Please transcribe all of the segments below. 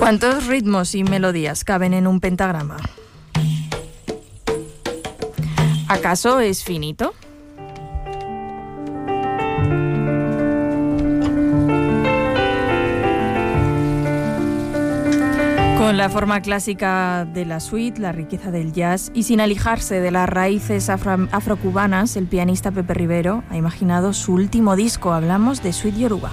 ¿Cuántos ritmos y melodías caben en un pentagrama? ¿Acaso es finito? Con la forma clásica de la suite, la riqueza del jazz y sin alejarse de las raíces afrocubanas, el pianista Pepe Rivero ha imaginado su último disco. Hablamos de Suite Yoruba.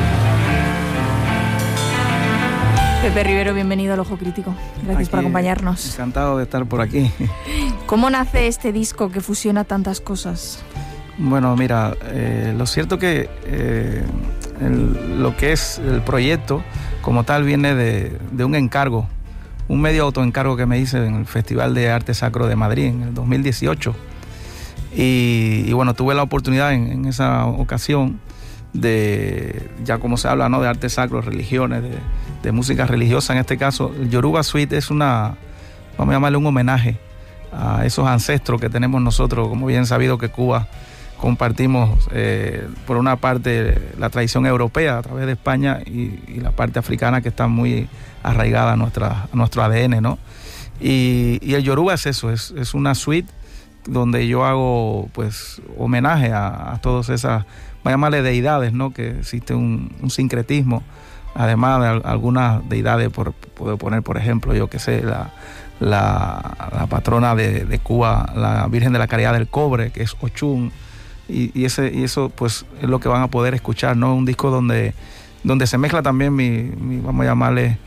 Pepe Rivero, bienvenido al Ojo Crítico. Gracias por acompañarnos. Encantado de estar por aquí. ¿Cómo nace este disco que fusiona tantas cosas? Bueno, mira, lo cierto que lo que es el proyecto como tal viene de un encargo, un medio autoencargo que me hice en el Festival de Arte Sacro de Madrid en el 2018. Y bueno, tuve la oportunidad en esa ocasión de, ya como se habla, ¿no?, de arte sacro, religiones, de música religiosa. En este caso, el Yoruba Suite es una, vamos a llamarle un homenaje a esos ancestros que tenemos nosotros, como bien sabido que Cuba compartimos por una parte la tradición europea a través de España y la parte africana que está muy arraigada a nuestro ADN, ¿no? Y el Yoruba es eso, es una suite donde yo hago pues homenaje a todas esas, vamos a llamarle deidades, ¿no?, que existe un sincretismo, además de algunas deidades, puedo poner por ejemplo, yo que sé, la patrona de Cuba, la Virgen de la Caridad del Cobre, que es Ochun. Y eso pues es lo que van a poder escuchar, ¿no? Un disco donde se mezcla también mi vamos a llamarle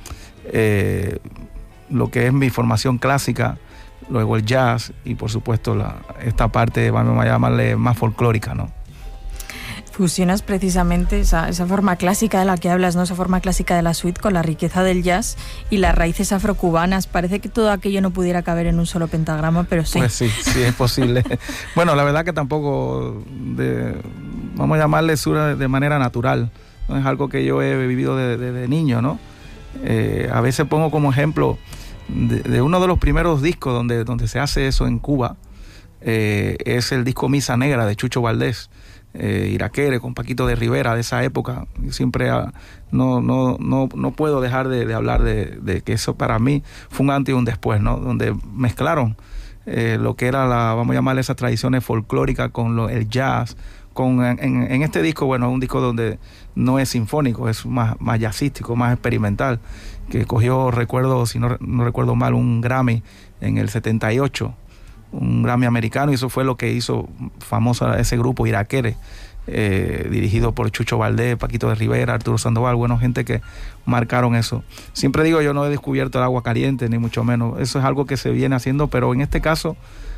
lo que es mi formación clásica, luego el jazz y por supuesto esta parte, vamos a llamarle más folclórica, ¿no? Fusionas precisamente esa forma clásica de la que hablas, ¿no?, esa forma clásica de la suite con la riqueza del jazz y las raíces afrocubanas. Parece que todo aquello no pudiera caber en un solo pentagrama, pero sí. Pues sí es posible. Bueno, la verdad que tampoco, vamos a llamarle de manera natural, no es algo que yo he vivido desde niño, ¿no? A veces pongo como ejemplo de uno de los primeros discos donde se hace eso en Cuba, es el disco Misa Negra de Chucho Valdés. Iraquere con Paquito de Rivera, de esa época. Siempre no puedo dejar de hablar de que eso para mí fue un antes y un después, ¿no? Donde mezclaron lo que era vamos a llamarle esas tradiciones folclóricas con el jazz. En este disco, bueno, es un disco donde no es sinfónico, es más jazzístico, más experimental, que cogió, recuerdo, si no recuerdo mal, un Grammy en el 78, un Grammy americano, y eso fue lo que hizo famoso ese grupo Iraquere, dirigido por Chucho Valdés, Paquito de Rivera, Arturo Sandoval, bueno, gente que marcaron eso. Siempre digo, yo no he descubierto el agua caliente, ni mucho menos, eso es algo que se viene haciendo, pero en este caso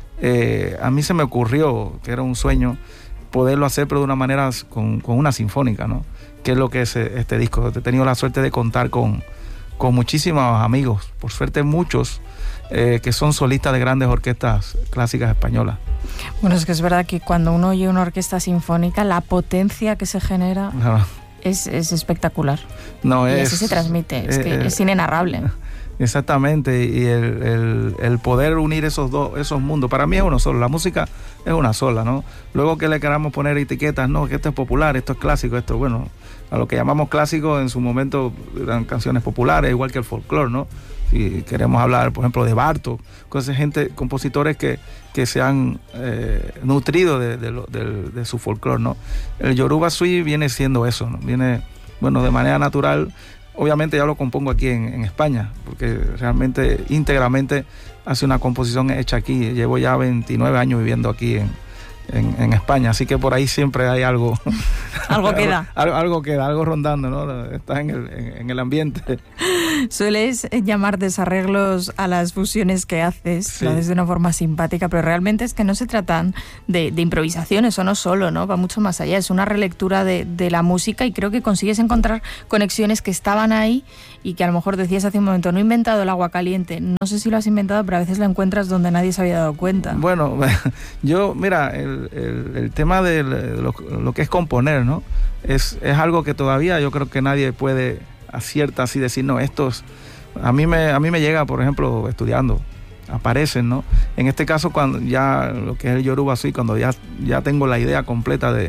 a mí se me ocurrió, que era un sueño, poderlo hacer, pero de una manera con una sinfónica, ¿no? Que es lo que es este disco. He tenido la suerte de contar con muchísimos amigos, por suerte muchos, que son solistas de grandes orquestas clásicas españolas. Bueno, es que es verdad que cuando uno oye una orquesta sinfónica, la potencia que se genera es espectacular. No, y así se transmite, es inenarrable. Exactamente, y el poder unir esos mundos, para mí es uno solo, la música es una sola, ¿no? Luego que le queramos poner etiquetas, no, que esto es popular, esto es clásico, esto, bueno, a lo que llamamos clásico en su momento eran canciones populares, igual que el folclore, ¿no? Si queremos hablar, por ejemplo, de Bartók, cosas, compositores que se han nutrido de su folclore, ¿no? El Yoruba Suite viene siendo eso, ¿no? Viene, bueno, de manera natural. Obviamente ya lo compongo aquí en España, porque realmente íntegramente hace una composición hecha aquí. Llevo ya 29 años viviendo aquí en España, así que por ahí siempre hay algo. Algo queda. algo queda, algo rondando, ¿no? Está en el ambiente. Sueles llamar desarreglos a las fusiones que haces, sí. Lo haces de una forma simpática, pero realmente es que no se tratan de improvisaciones, o no solo, ¿no? Va mucho más allá, es una relectura de la música, y creo que consigues encontrar conexiones que estaban ahí y que a lo mejor decías hace un momento, no he inventado el agua caliente, no sé si lo has inventado, pero a veces lo encuentras donde nadie se había dado cuenta. Bueno, yo, mira, el tema de lo que es componer, ¿no? Es algo que todavía yo creo que nadie puede acierta así decir, no, estos a mí me llega, por ejemplo, estudiando, aparecen, ¿no? En este caso, cuando ya lo que es el Yoruba Suite, cuando ya tengo la idea completa de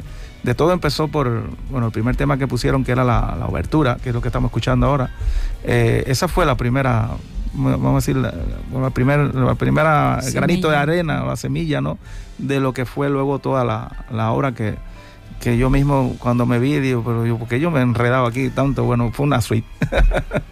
de todo empezó por, bueno, el primer tema que pusieron, que era la obertura, que es lo que estamos escuchando ahora. Esa fue la primera, vamos a decir, la primera semilla. Granito de arena, la semilla, ¿no? De lo que fue luego toda la obra que yo mismo cuando me vi, digo, pero yo, ¿por qué yo me he enredado aquí tanto? Bueno, fue una suite.